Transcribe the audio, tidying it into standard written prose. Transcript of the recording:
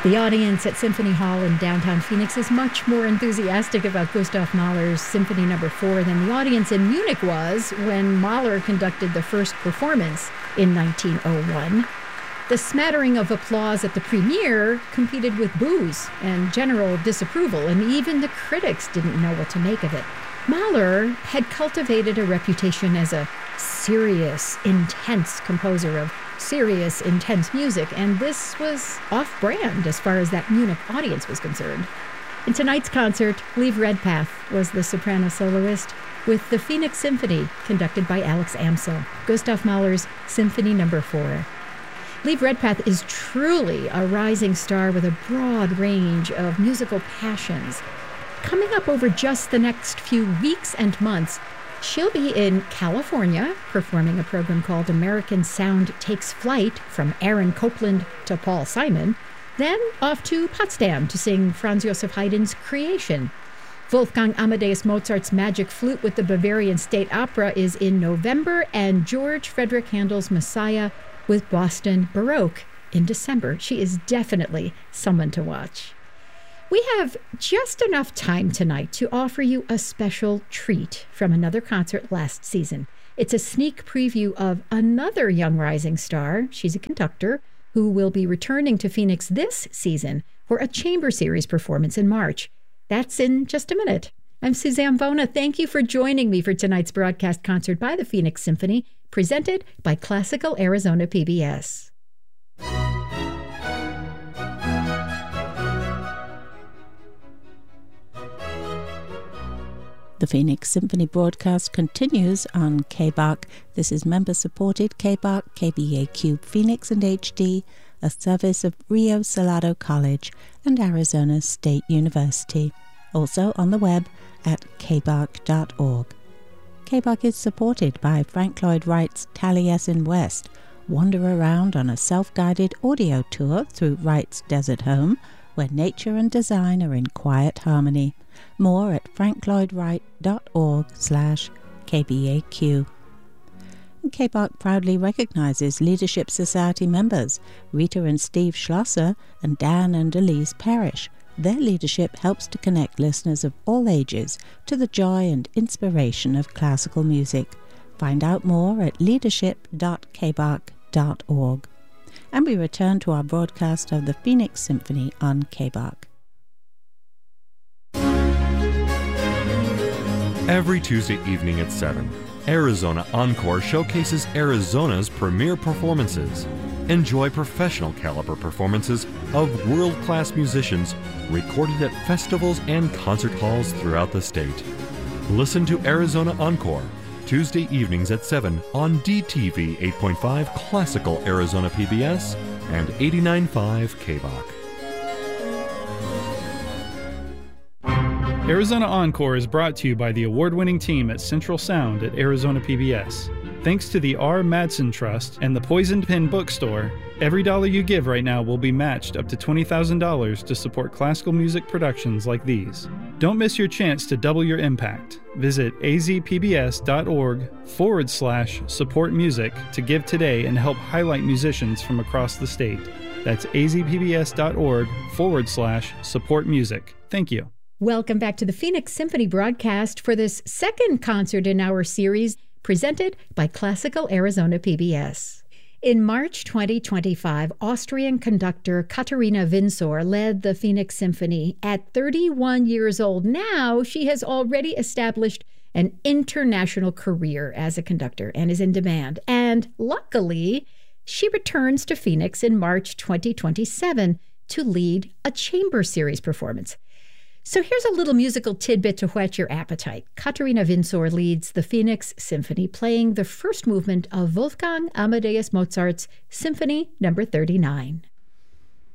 The audience at Symphony Hall in downtown Phoenix is much more enthusiastic about Gustav Mahler's Symphony No. 4 than the audience in Munich was when Mahler conducted the first performance in 1901. The smattering of applause at the premiere competed with boos and general disapproval, and even the critics didn't know what to make of it. Mahler had cultivated a reputation as a serious, intense composer of serious, intense music, and this was off-brand as far as that Munich audience was concerned. In tonight's concert, Liev Redpath was the soprano soloist with the Phoenix Symphony, conducted by Alex Amsel, Gustav Mahler's Symphony No. 4. Liev Redpath is truly a rising star with a broad range of musical passions. Coming up over just the next few weeks and months, she'll be in California performing a program called American Sound Takes Flight from Aaron Copland to Paul Simon, then off to Potsdam to sing Franz Joseph Haydn's Creation. Wolfgang Amadeus Mozart's Magic Flute with the Bavarian State Opera is in November, and George Frederick Handel's Messiah with Boston Baroque in December. She is definitely someone to watch. We have just enough time tonight to offer you a special treat from another concert last season. It's a sneak preview of another young rising star. She's a conductor who will be returning to Phoenix this season for a chamber series performance in March. That's in just a minute. I'm Suzanne Bona. Thank you for joining me for tonight's broadcast concert by the Phoenix Symphony, presented by Classical Arizona PBS. The Phoenix Symphony broadcast continues on KBAQ. This is member-supported KBAQ, KBAQ Phoenix and HD, a service of Rio Salado College and Arizona State University. Also on the web at kbark.org. KBAQ is supported by Frank Lloyd Wright's Taliesin West. Wander around on a self-guided audio tour through Wright's desert home, where nature and design are in quiet harmony. More at franklloydwright.org/KBAQ. KBAQ proudly recognizes Leadership Society members Rita and Steve Schlosser and Dan and Elise Parrish. Their leadership helps to connect listeners of all ages to the joy and inspiration of classical music. Find out more at leadership.kbark.org. And we return to our broadcast of the Phoenix Symphony on KBAQ. Every Tuesday evening at 7, Arizona Encore showcases Arizona's premier performances. Enjoy professional caliber performances of world-class musicians recorded at festivals and concert halls throughout the state. Listen to Arizona Encore, Tuesday evenings at 7 on DTV 8.5 Classical Arizona PBS and 89.5 KBAQ. Arizona Encore is brought to you by the award-winning team at Central Sound at Arizona PBS. Thanks to the R. Madsen Trust and the Poisoned Pen Bookstore, every dollar you give right now will be matched up to $20,000 to support classical music productions like these. Don't miss your chance to double your impact. Visit azpbs.org/support music to give today and help highlight musicians from across the state. That's azpbs.org/support music. Thank you. Welcome back to the Phoenix Symphony broadcast for this second concert in our series, presented by Classical Arizona PBS. In March 2025, Austrian conductor Katharina Winsor led the Phoenix Symphony. At 31 years old now, she has already established an international career as a conductor and is in demand. And luckily, she returns to Phoenix in March 2027 to lead a chamber series performance. So here's a little musical tidbit to whet your appetite. Katharina Winsor leads the Phoenix Symphony, playing the first movement of Wolfgang Amadeus Mozart's Symphony No. 39.